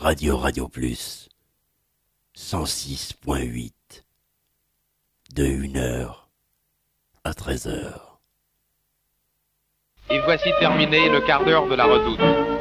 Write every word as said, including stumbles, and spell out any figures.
Radio Radio Plus cent six point huit de une heure à treize heures. Et voici terminé le quart d'heure de la Redoute.